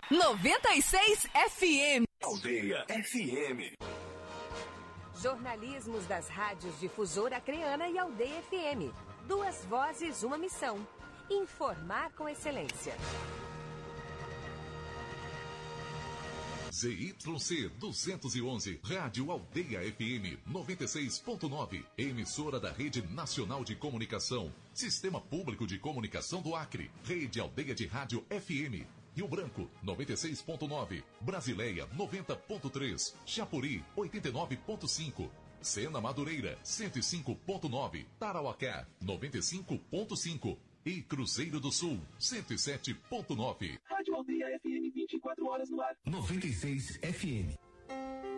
96 FM. Aldeia FM. Jornalismos das rádios Difusora Acreana e Aldeia FM. 2 vozes, uma missão. Informar com excelência. ZYC 211, Rádio Aldeia FM 96.9, emissora da Rede Nacional de Comunicação, Sistema Público de Comunicação do Acre, Rede Aldeia de Rádio FM, Rio Branco 96.9, Brasileia 90.3, Chapuri 89.5, Sena Madureira 105.9, Tarauacá 95.5 e Cruzeiro do Sul 107.9. Rádio Aldeia FM 24 horas no ar. 96 FM.